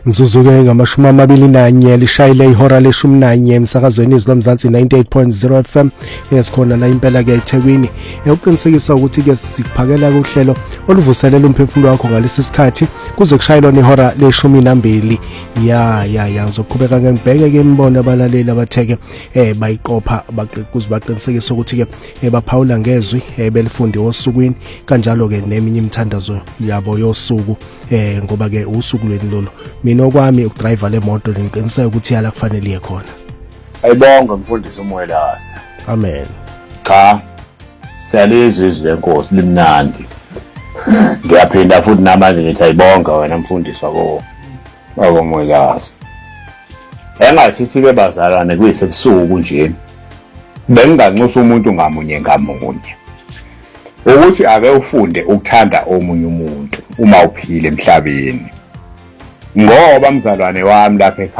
Mzuzu-ke ngamashumi amabili nanye lishayile ihora leshumi nanye emsakazweni izilomzansi 98.0 FM esikhona la impela-ke eThekwini. Ukuqinisekisa ukuthi-ke sikuphakela kuhlelo oluvuselela umphefumulo wakho ngalesi sikhathi kuze kushayelwa ihora leshumi nambili. Ngizoqhubeka ngibheke-ke imbono abalaleli abatheke bayiqopha kuze baqinisekise ukuthi-ke baphawula ngezwi belifunde osukwini kanjalo-ke neminye imithandazo yabo yosuku ngoba-ke usuku lweni lolo. Mina okwami ukudriver lemoto ngiqiniseka ukuthi yala kufanele iye khona. Ayibonga mfundisi uMwelase. Amen. Cha. Siyalizwe izwi lenkosi limnandi. Ngiyaphinda futhi namanje ngithi ayibonga wena mfundisi wako Mwelase. Engathi-ke bazalwane kuyisebusuku nje. Benginganxusa umuntu ngamunye ukuthi ake ufunde ukuthanda omunye umuntu uma uphile emhlabeni. Ngoba mzalwane wami lapha